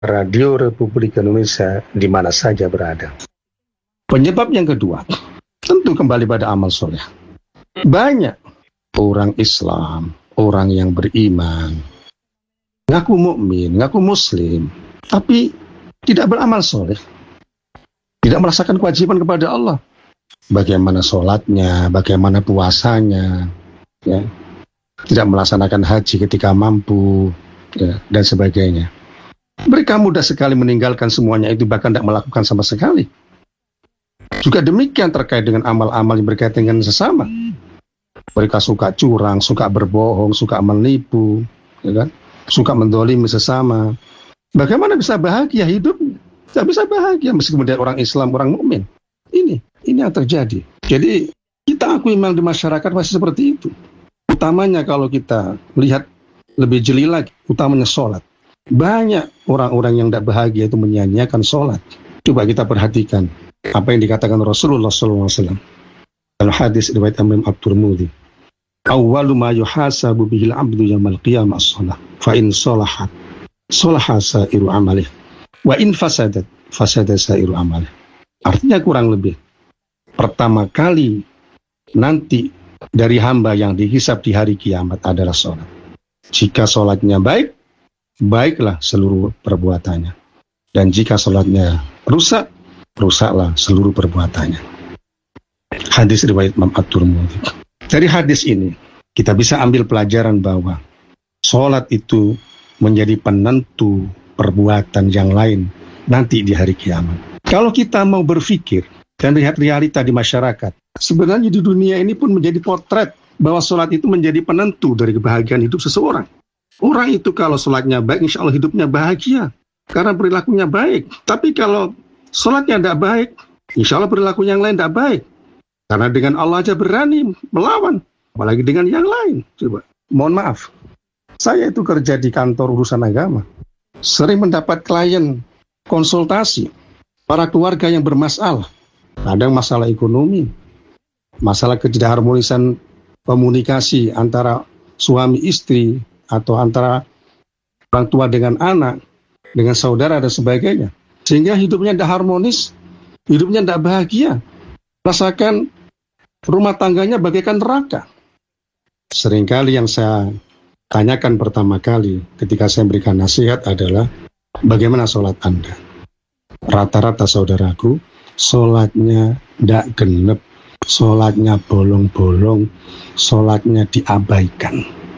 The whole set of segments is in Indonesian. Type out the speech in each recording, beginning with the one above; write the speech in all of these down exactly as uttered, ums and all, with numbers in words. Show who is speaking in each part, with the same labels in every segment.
Speaker 1: Radio Republik Indonesia di mana saja berada. Penyebab yang kedua, tentu kembali pada amal soleh. Banyak orang Islam, orang yang beriman, ngaku mukmin, ngaku muslim, tapi tidak beramal soleh, tidak merasakan kewajiban kepada Allah. Bagaimana sholatnya, bagaimana puasanya, ya, tidak melaksanakan haji ketika mampu, ya, dan sebagainya. Mereka mudah sekali meninggalkan semuanya itu, bahkan tidak melakukan sama sekali. Juga demikian terkait dengan amal-amal yang berkaitan dengan sesama. Mereka suka curang, suka berbohong, suka menipu, ya kan? Suka mendolimi sesama. Bagaimana bisa bahagia hidup? Tidak bisa bahagia meskipun dia orang Islam, orang mukmin. Ini, ini yang terjadi. Jadi kita akui memang di masyarakat masih seperti itu. Utamanya kalau kita lihat lebih jeli lagi, utamanya sholat. Banyak orang-orang yang tidak bahagia itu menyanyiakan sholat. Coba kita perhatikan apa yang dikatakan Rasulullah shallallahu alaihi wasallam dalam hadis riwayat Imam At-Tirmidzi. Awwalu ma yuhasabu bihil abdu yaumil qiyamah as-shalah. Fa in shalahat shalaha sa'iru amalih. Wa in fasadat fasada sa'iru amalih. Artinya kurang lebih, pertama kali nanti dari hamba yang dihisab di hari kiamat adalah sholat. Jika sholatnya baik, baiklah seluruh perbuatannya. Dan jika sholatnya rusak, rusaklah seluruh perbuatannya. Hadis riwayat Imam At-Tirmidzi. Dari hadis ini, kita bisa ambil pelajaran bahwa sholat itu menjadi penentu perbuatan yang lain nanti di hari kiamat. Kalau kita mau berpikir dan lihat realita di masyarakat, sebenarnya di dunia ini pun menjadi potret bahwa sholat itu menjadi penentu dari kebahagiaan hidup seseorang. Orang itu kalau sholatnya baik, insya Allah hidupnya bahagia, karena perilakunya baik. Tapi kalau sholatnya tidak baik, insya Allah perilaku yang lain tidak baik. Karena dengan Allah aja berani melawan, apalagi dengan yang lain. Coba, mohon maaf, saya itu kerja di kantor urusan agama, sering mendapat klien konsultasi, para keluarga yang bermasalah. Kadang masalah ekonomi, masalah ketidakharmonisan komunikasi antara suami istri, atau antara orang tua dengan anak, dengan saudara dan sebagainya. Sehingga hidupnya tidak harmonis, hidupnya tidak bahagia. Rasakan rumah tangganya bagaikan neraka. Seringkali yang saya tanyakan pertama kali ketika saya memberikan nasihat adalah, bagaimana sholat Anda? Rata-rata saudaraku, sholatnya tidak genep, sholatnya bolong-bolong, sholatnya diabaikan.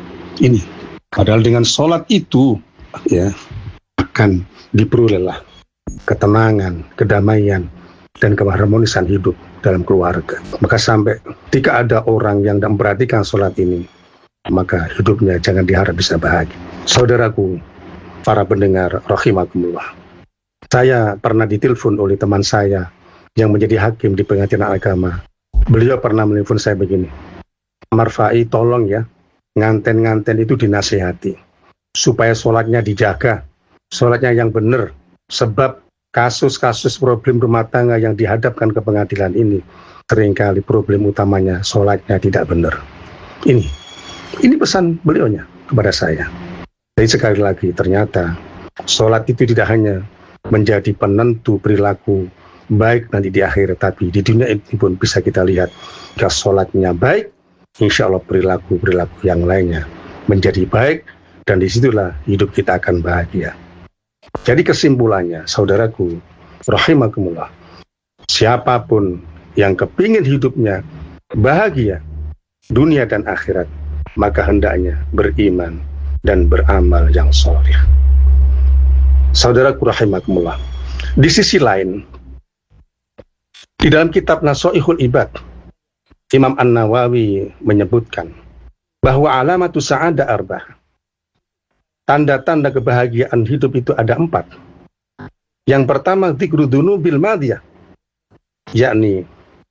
Speaker 1: Ini. Padahal dengan sholat itu, ya, akan diperolehlah ketenangan, kedamaian, dan keharmonisan hidup dalam keluarga. Maka sampai ketika ada orang yang tidak memperhatikan sholat ini, maka hidupnya jangan diharap bisa bahagia. Saudaraku, para pendengar rahimakumullah, saya pernah ditelepon oleh teman saya yang menjadi hakim di pengadilan agama. Beliau pernah menelpon saya begini, Marfai, tolong ya, nganten-nganten itu dinasihati supaya sholatnya dijaga, sholatnya yang benar, sebab kasus-kasus problem rumah tangga yang dihadapkan ke pengadilan ini seringkali problem utamanya sholatnya tidak benar. Ini ini pesan beliaunya kepada saya. Jadi sekali lagi, ternyata sholat itu tidak hanya menjadi penentu perilaku baik nanti di akhir, tapi di dunia ini pun bisa kita lihat, jika sholatnya baik, insya Allah perilaku-perilaku yang lainnya menjadi baik, dan disitulah hidup kita akan bahagia. Jadi kesimpulannya, saudaraku, rahimakumullah, siapapun yang kepingin hidupnya bahagia, dunia dan akhirat, maka hendaknya beriman dan beramal yang sholih. Saudaraku rahimakumullah, di sisi lain, di dalam kitab Nasoihul Ibad, Imam An-Nawawi menyebutkan bahwa alamatu sa'adah arbah, tanda-tanda kebahagiaan hidup itu ada empat. Yang pertama, dzikru dzunubil madiyah, yakni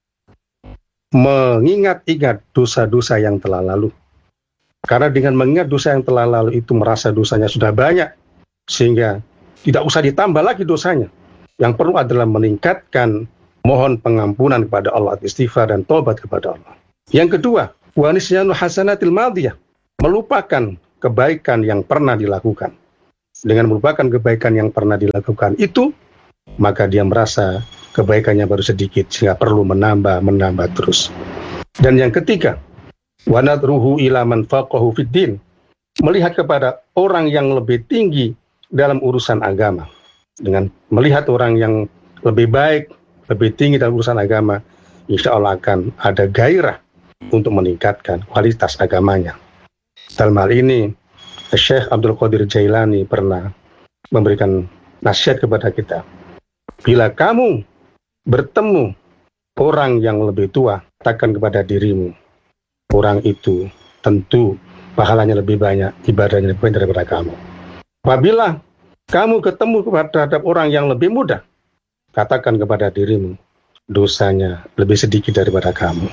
Speaker 1: mengingat-ingat dosa-dosa yang telah lalu. Karena dengan mengingat dosa yang telah lalu itu merasa dosanya sudah banyak, sehingga tidak usah ditambah lagi dosanya. Yang perlu adalah meningkatkan mohon pengampunan kepada Allah, istighfar dan taubat kepada Allah. Yang kedua, wa nisyanu hasanatil madiyah, melupakan kebaikan yang pernah dilakukan. dengan melupakan kebaikan yang pernah dilakukan itu, maka dia merasa kebaikannya baru sedikit sehingga perlu menambah, menambah terus. Dan yang ketiga, wa nadruhu ila man faqahu fid din, melihat kepada orang yang lebih tinggi dalam urusan agama. Dengan melihat orang yang lebih baik, lebih tinggi dalam urusan agama, insya Allah akan ada gairah untuk meningkatkan kualitas agamanya. Dalam hal ini, Syekh Abdul Qadir Jailani pernah memberikan nasihat kepada kita. Bila kamu bertemu orang yang lebih tua, katakan kepada dirimu, orang itu tentu pahalanya lebih banyak, ibadahnya lebih banyak daripada kamu. Apabila kamu ketemu terhadap orang yang lebih muda, katakan kepada dirimu, dosanya lebih sedikit daripada kamu.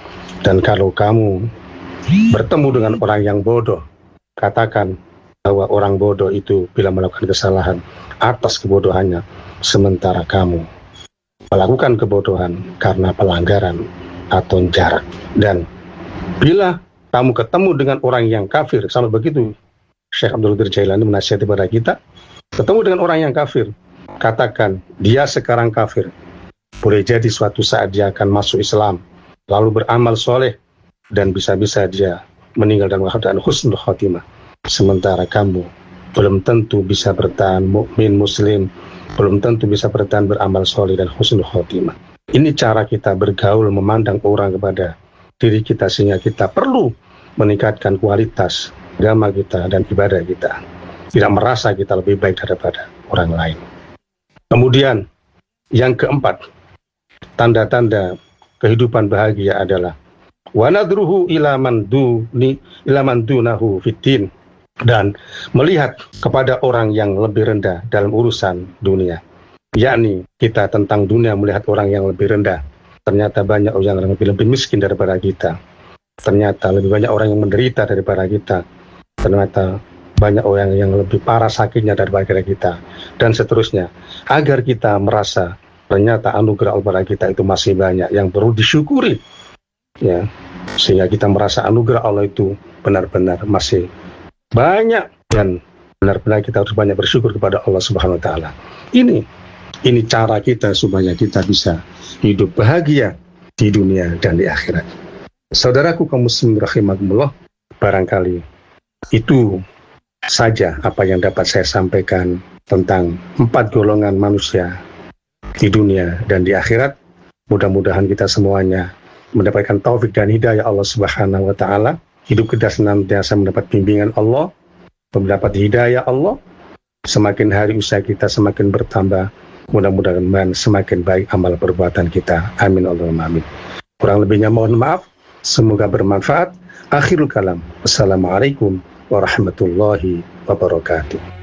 Speaker 1: Dan kalau kamu bertemu dengan orang yang bodoh, katakan bahwa orang bodoh itu bila melakukan kesalahan atas kebodohannya, sementara kamu melakukan kebodohan karena pelanggaran atau jarak. Dan bila kamu ketemu dengan orang yang kafir, sama begitu Syekh Abdul Qadir Jailani menasihati kepada kita, ketemu dengan orang yang kafir, katakan dia sekarang kafir, boleh jadi suatu saat dia akan masuk Islam, lalu beramal soleh, dan bisa-bisa dia meninggal dalam keadaan husnul khotimah. Sementara kamu belum tentu bisa bertahan mukmin muslim, belum tentu bisa bertahan beramal soleh dan husnul khotimah. Ini cara kita bergaul, memandang orang kepada diri kita, sehingga kita perlu meningkatkan kualitas agama kita dan ibadah kita. Tidak merasa kita lebih baik daripada orang lain. Kemudian yang keempat, tanda-tanda kehidupan bahagia adalah wa nadruhu ila man duni ila man dunahu fiddin, dan melihat kepada orang yang lebih rendah dalam urusan dunia. Yakni kita tentang dunia melihat orang yang lebih rendah. Ternyata banyak orang yang lebih, lebih miskin daripada kita. Ternyata lebih banyak orang yang menderita daripada kita. Ternyata banyak orang yang lebih parah sakitnya daripada kita, dan seterusnya, agar kita merasa ternyata anugerah Allah pada kita itu masih banyak yang perlu disyukuri, ya, sehingga kita merasa anugerah Allah itu benar-benar masih banyak, dan benar-benar kita harus banyak bersyukur kepada Allah Subhanahu Wa Taala. Ini, ini cara kita supaya kita bisa hidup bahagia di dunia dan di akhirat. Saudaraku kaum muslimin rahimakumullah, barangkali itu saja apa yang dapat saya sampaikan tentang empat golongan manusia di dunia dan di akhirat. Mudah-mudahan kita semuanya mendapatkan taufik dan hidayah Allah Subhanahu wa taala. Hidup kita senantiasa mendapat bimbingan Allah, mendapat hidayah Allah. Semakin hari usaha kita semakin bertambah. Mudah-mudahan semakin baik amal perbuatan kita. Amin Allahumma amin. Kurang lebihnya mohon maaf. Semoga bermanfaat. Akhirul kalam. Wassalamualaikum warahmatullahi wabarakatuh.